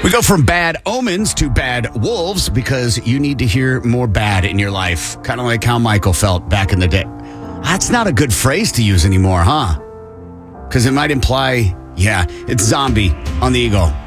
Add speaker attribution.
Speaker 1: We go from bad omens to bad wolves because you need to hear more bad in your life. Kind of like how Michael felt back in the day. That's not a good phrase to use anymore, huh? Because it might imply, it's zombie on the Eagle.